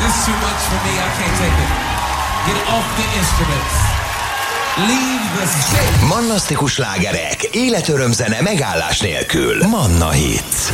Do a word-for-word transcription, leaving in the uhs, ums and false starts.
This is too much for me, I can't take it. Get off the instruments. Leave the stage. Mannasztikus slágerek, életöröm zene megállás nélkül. Manna Hits.